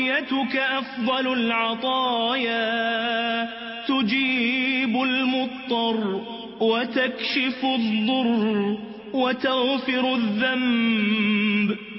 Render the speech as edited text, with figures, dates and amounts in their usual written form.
تحيتك أفضل العطايا تجيب المضطر وتكشف الضر وتغفر الذنب